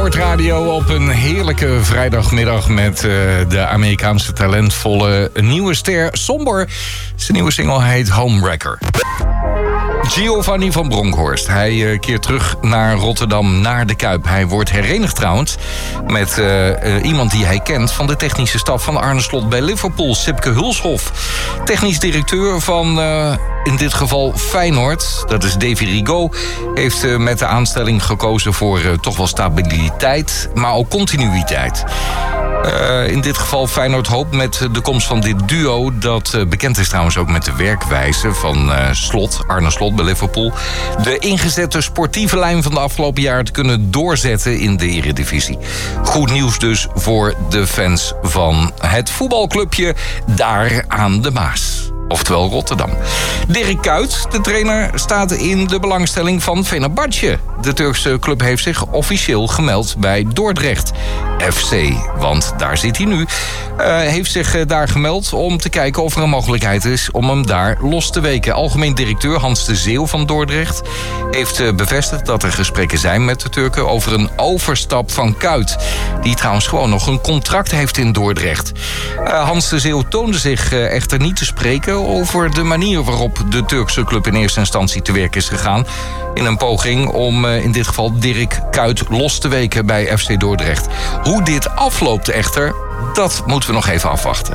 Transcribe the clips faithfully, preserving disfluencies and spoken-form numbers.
Sportradio op een heerlijke vrijdagmiddag met uh, de Amerikaanse talentvolle nieuwe ster Somber. Zijn nieuwe single heet Homewrecker. Giovanni van Bronckhorst. Hij uh, keert terug naar Rotterdam, naar de Kuip. Hij wordt herenigd trouwens met uh, uh, iemand die hij kent van de technische staf van Arne Slot bij Liverpool, Sipke Hulshoff. Technisch directeur van uh, in dit geval Feyenoord, dat is Davy Rigaud, heeft uh, met de aanstelling gekozen voor uh, toch wel stabiliteit, maar ook continuïteit. Uh, in dit geval Feyenoord hoopt met de komst van dit duo, dat uh, bekend is trouwens ook met de werkwijze van uh, Slot, Arne Slot bij Liverpool, de ingezette sportieve lijn van de afgelopen jaar te kunnen doorzetten in de Eredivisie. Goed nieuws dus voor de fans van het voetbalclubje daar aan de Maas. Oftewel Rotterdam. Dirk Kuyt, de trainer, staat in de belangstelling van Fenerbahce. De Turkse club heeft zich officieel gemeld bij Dordrecht F C. Want daar zit hij nu. Uh, heeft zich uh, daar gemeld om te kijken of er een mogelijkheid is om hem daar los te weken. Algemeen directeur Hans de Zeeuw van Dordrecht heeft uh, bevestigd dat er gesprekken zijn met de Turken over een overstap van Kuyt. Die trouwens gewoon nog een contract heeft in Dordrecht. Uh, Hans de Zeeuw toonde zich uh, echter niet te spreken over de manier waarop de Turkse club in eerste instantie te werk is gegaan in een poging om uh, in dit geval Dirk Kuyt los te weken bij F C Dordrecht. Hoe dit afloopt echter, dat moeten we nog even afwachten.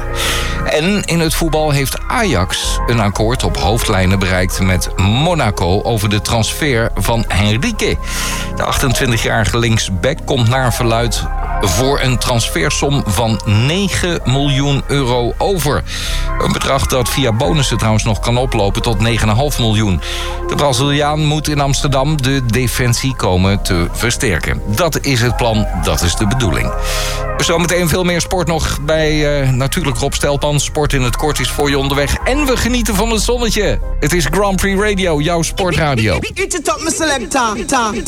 En in het voetbal heeft Ajax een akkoord op hoofdlijnen bereikt met Monaco over de transfer van Henrique. De achtentwintigjarige linksback komt naar verluidt voor een transfersom van negen miljoen euro over. Een bedrag dat via bonussen trouwens nog kan oplopen tot negen komma vijf miljoen. De Braziliaan moet in Amsterdam de defensie komen te versterken. Dat is het plan, dat is de bedoeling. Zometeen veel meer sport nog bij uh, natuurlijk Rob Stelpan. Sport in het kort is voor je onderweg. En we genieten van het zonnetje. Het is Grand Prix Radio, jouw sportradio.